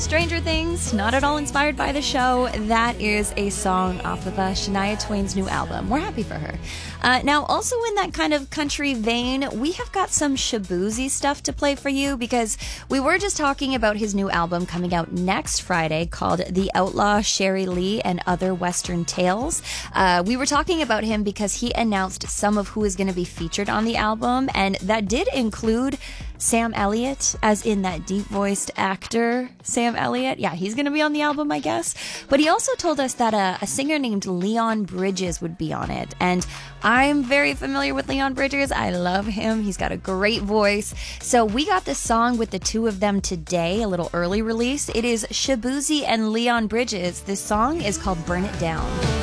Stranger Things, not at all inspired by the show. That is a song off of Shania Twain's new album. We're happy for her. Now, also in that kind of country vein, we have got some Shaboozey stuff to play for you because we were just talking about his new album coming out next Friday called The Outlaw Sherry Lee and Other Western Tales. We were talking about him because he announced some of who is going to be featured on the album, and that did include Sam Elliott, as in that deep-voiced actor, Sam Elliott. Yeah, he's going to be on the album, I guess. But he also told us that a singer named Leon Bridges would be on it. And I'm very familiar with Leon Bridges. I love him. He's got a great voice. So we got this song with the two of them today, a little early release. It is Shaboozey and Leon Bridges. This song is called Burn It Down.